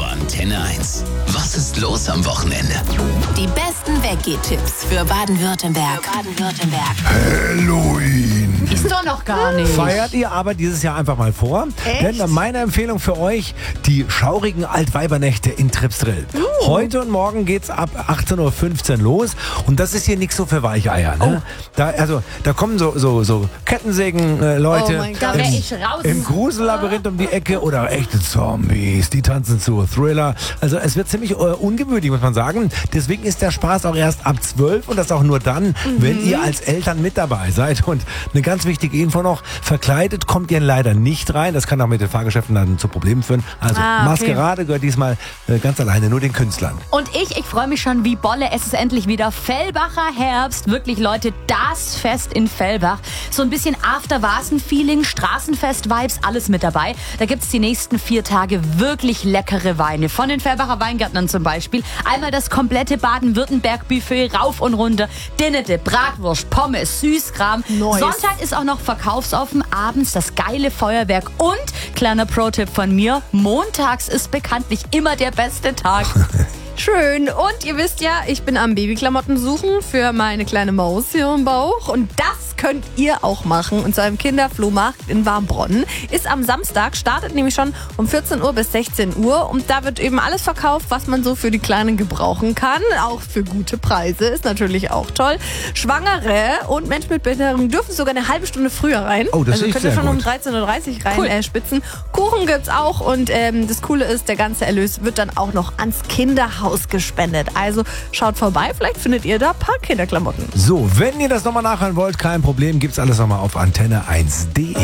Antenne 1. Was ist los am Wochenende? Die besten Veggie-Tipps für Baden-Württemberg. Halloween. Ist doch noch gar nicht. Feiert ihr aber dieses Jahr einfach mal vor? Echt? Denn meine Empfehlung für euch, die schaurigen Altweibernächte in Tripsdrill. Heute und morgen geht's ab 18.15 Uhr los. Und das ist hier nichts so für Weicheier. Ne? Da kommen so Kettensägen-Leute Oh mein Gott, da wär ich raus. im Grusellabyrinth um die Ecke oder echte Zombies, die tanzen zu Thriller. Also es wird ziemlich ungemütlich, muss man sagen. Deswegen ist der Spaß auch erst ab 12 und das auch nur dann, wenn ihr als Eltern mit dabei seid. Und eine ganz wichtige Info noch, verkleidet kommt ihr leider nicht rein. Das kann auch mit den Fahrgeschäften dann zu Problemen führen. Also okay. Maskerade gehört diesmal ganz alleine nur den Künstlern. Und ich freue mich schon wie Bolle. Es ist endlich wieder Fellbacher Herbst. Wirklich, Leute, das Fest in Fellbach. So ein bisschen After-Vasen-Feeling, Straßenfest-Vibes, alles mit dabei. Da gibt's die nächsten 4 Tage wirklich leckere Weine. Von den Fellbacher Weingärtnern zum Beispiel. Einmal das komplette Baden-Württemberg-Buffet rauf und runter. Dinnete, Bratwurst, Pommes, Süßkram. Nice. Sonntag ist auch noch verkaufsoffen. Abends das geile Feuerwerk. Und, kleiner Pro-Tipp von mir, montags ist bekanntlich immer der beste Tag. Schön. Und ihr wisst ja, ich bin am Babyklamotten suchen für meine kleine Maus hier im Bauch. Und das könnt ihr auch machen. Und zwar im Kinderflohmarkt in Warmbronn. Ist am Samstag, startet nämlich schon um 14 Uhr bis 16 Uhr. Und da wird eben alles verkauft, was man so für die Kleinen gebrauchen kann. Auch für gute Preise. Ist natürlich auch toll. Schwangere und Menschen mit Behinderung dürfen sogar eine halbe Stunde früher rein. Oh, das also ist könnt ihr sehr schon um gut. 13.30 Uhr rein Cool. spitzen. Kuchen gibt's auch. Und das Coole ist, der ganze Erlös wird dann auch noch ans Kinderhaus gespendet. Also schaut vorbei, vielleicht findet ihr da ein paar Kinderklamotten. So, wenn ihr das nochmal nachhören wollt, kein Problem, gibt's alles nochmal auf antenne1.de.